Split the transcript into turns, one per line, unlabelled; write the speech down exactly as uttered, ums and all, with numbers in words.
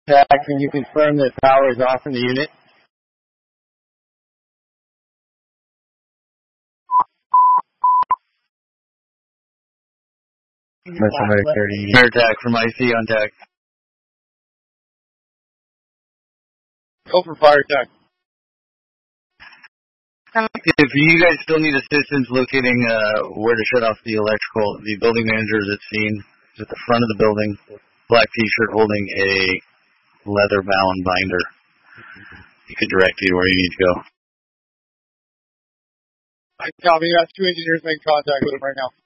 Jack, can you confirm that power is off in the unit?
Air attack from I C on deck.
Go for fire attack.
If you guys still need assistance locating uh, where to shut off the electrical, the building manager is at scene. He's at the front of the building, black t-shirt holding a leather-bound binder. He could direct you where you need to go.
I copy. You got two engineers making contact with him right now.